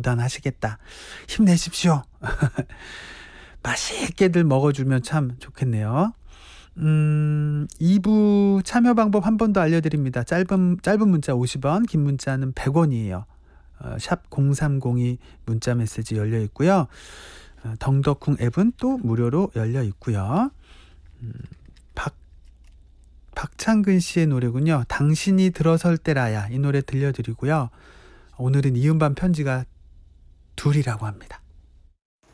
고단하시겠다. 힘내십시오. 맛있게들 먹어주면 참 좋겠네요. 2부 참여 방법 한 번 더 알려드립니다. 짧은 문자 50원, 긴 문자는 100원이에요. 샵 0302 문자 메시지 열려 있고요. 덩덕쿵 앱은 또 무료로 열려 있고요. 박창근 씨의 노래군요. 당신이 들어설 때라야, 이 노래 들려드리고요. 오늘은 이음반 편지가 둘이라고 합니다.